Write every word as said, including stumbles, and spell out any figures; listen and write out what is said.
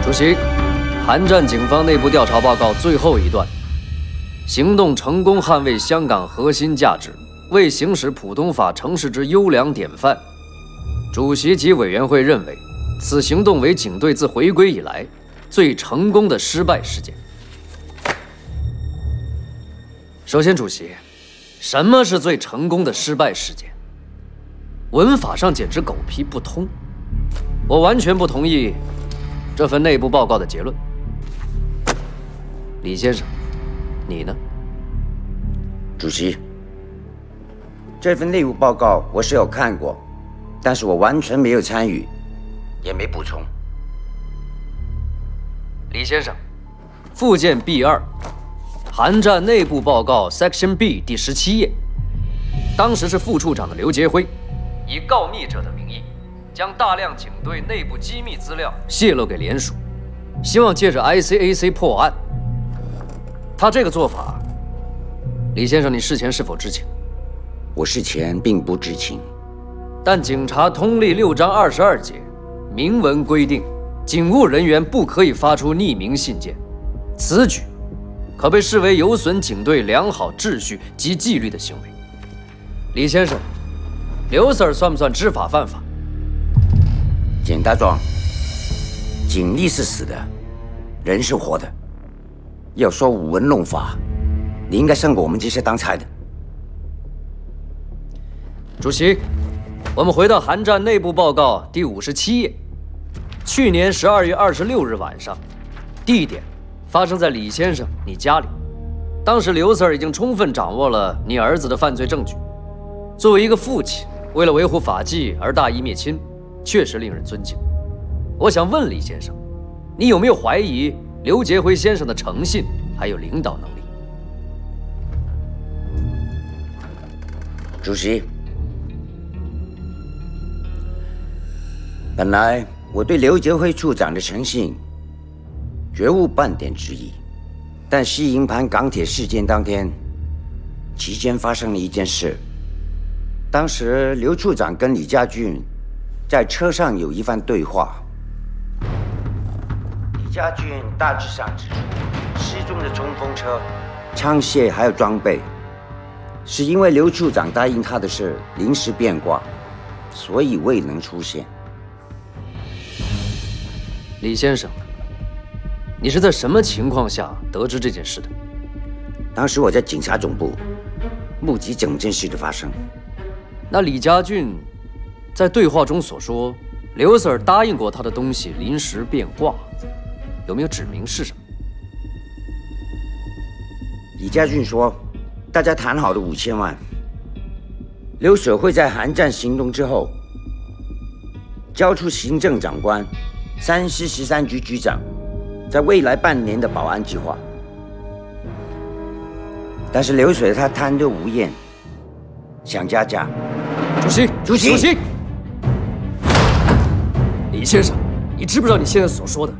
主席，韩战警方内部调查报告最后一段：行动成功捍卫香港核心价值，为行使普通法城市之优良典范。主席及委员会认为，此行动为警队自回归以来最成功的失败事件。首先，主席，什么是最成功的失败事件？文法上简直狗屁不通，我完全不同意这份内部报告的结论。李先生，你呢？ 主席，这份内部报告我是有看过，但是我完全没有参与，也没补充。 李先生，附件 B 二，韩战内部报告 Section B 第十七页，当时是副处长的刘杰辉，以告密者的名义，将大量警队内部机密资料泄露给联署，希望借着 I C A C 破案。他这个做法，李先生，你事前是否知情？ 我事前并不知情， 但警察通例六章二十二节明文规定，警务人员不可以发出匿名信件，此举可被视为有损警队良好秩序及纪律的行为。李先生，刘 Sir 算不算知法犯法？ 简大壮，警力是死的，人是活的。要说舞文弄法，你应该胜过我们这些当差的。 主席，我们回到韩战内部报告第五十七页，去年十二月二十六日晚上，地点发生在李先生你家里。当时刘 Sir 已经充分掌握了你儿子的犯罪证据。作为一个父亲，为了维护法纪而大义灭亲，确实令人尊敬。我想问李先生，你有没有怀疑刘杰辉先生的诚信还有领导能力？ 主席，本来我对刘杰辉处长的诚信绝无半点质疑，但西营盘港铁事件当天期间发生了一件事。当时刘处长跟李家俊在车上有一番对话，李家俊大致上指出，失踪的冲锋车、枪械还有装备，是因为刘处长答应他的事临时变卦，所以未能出现。 李先生，你是在什么情况下得知这件事的？ 当时我在警察总部目击整件事的发生。 那李家俊在对话中所说，刘 Sir 答应过他的东西临时变卦，有没有指明是什么？ 李家俊说，大家谈好的五千万，刘 Sir 会在韩战行动之后交出行政长官、三师十三局局长在未来半年的保安计划。但是刘 Sir 他贪得无厌，想加价。 主席， 主席， 主席，李先生，你知不知道你现在所说的